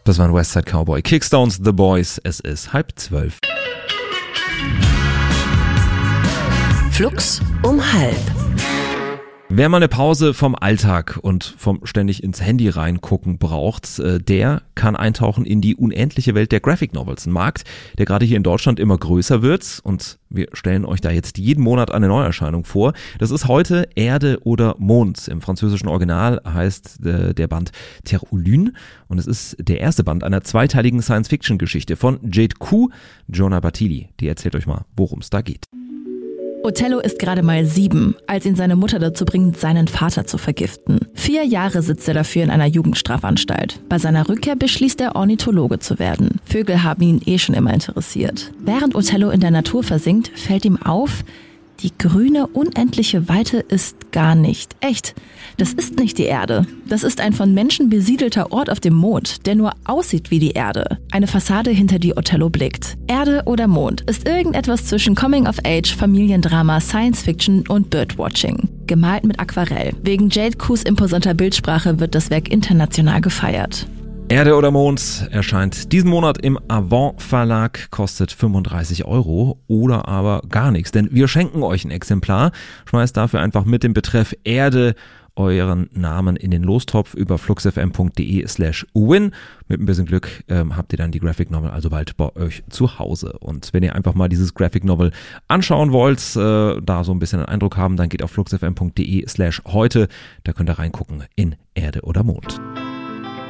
Das war ein Westside Cowboy. Kickstones, The Boys. Es ist 11:30. Flux um 11. Wer mal eine Pause vom Alltag und vom ständig ins Handy reingucken braucht, der kann eintauchen in die unendliche Welt der Graphic Novels. Ein Markt, der gerade hier in Deutschland immer größer wird, und wir stellen euch da jetzt jeden Monat eine Neuerscheinung vor. Das ist heute Erde oder Mond. Im französischen Original heißt der Band Terre ou Lune, und es ist der erste Band einer zweiteiligen Science-Fiction-Geschichte von Jade Ku. Jonah Battili, die erzählt euch mal, worum es da geht. Othello ist gerade mal 7, als ihn seine Mutter dazu bringt, seinen Vater zu vergiften. 4 Jahre sitzt er dafür in einer Jugendstrafanstalt. Bei seiner Rückkehr beschließt er, Ornithologe zu werden. Vögel haben ihn schon immer interessiert. Während Othello in der Natur versinkt, fällt ihm auf, die grüne, unendliche Weite ist gar nicht echt. Das ist nicht die Erde. Das ist ein von Menschen besiedelter Ort auf dem Mond, der nur aussieht wie die Erde. Eine Fassade, hinter die Othello blickt. Erde oder Mond ist irgendetwas zwischen Coming of Age, Familiendrama, Science Fiction und Birdwatching. Gemalt mit Aquarell. Wegen Jade Kus imposanter Bildsprache wird das Werk international gefeiert. Erde oder Mond erscheint diesen Monat im Avant Verlag, kostet 35 € oder aber gar nichts, denn wir schenken euch ein Exemplar. Schmeißt dafür einfach mit dem Betreff Erde euren Namen in den Lostopf über fluxfm.de/win. Mit ein bisschen Glück habt ihr dann die Graphic Novel also bald bei euch zu Hause. Und wenn ihr einfach mal dieses Graphic Novel anschauen wollt, da so ein bisschen einen Eindruck haben, dann geht auf fluxfm.de/heute. Da könnt ihr reingucken in Erde oder Mond.